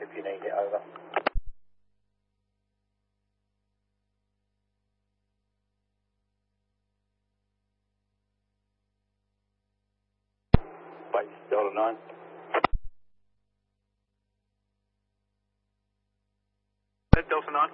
if you need it, over. Base Delta 9. Delta 9.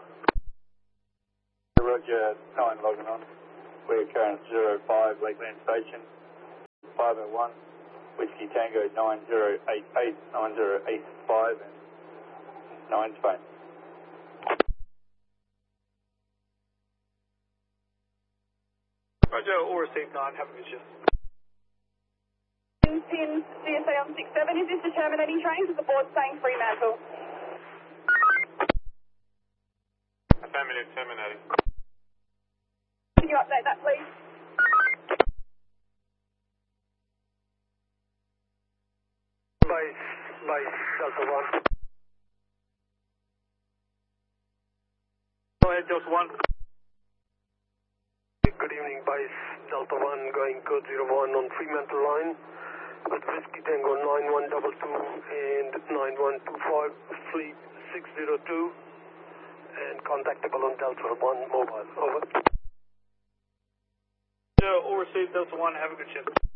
Roger, 9 logging on. We're current 05 Lakeland Station, 501, Whiskey Tango 9088, 9085 and 9 Spain. Roger, all received 9, have a good shift. Pin CSA on 67, is this the terminating train? Because the board's saying Fremantle. Affirmative, terminating. Can you update that, please? Base Delta 1. Go ahead, Delta 1. Good evening, Base Delta 1 going code 01 on Fremantle line with Whiskey Tango 9122 and 9125 Fleet 602 and contactable on Delta 1 mobile. Over. All received, Delta 1, have a good shift.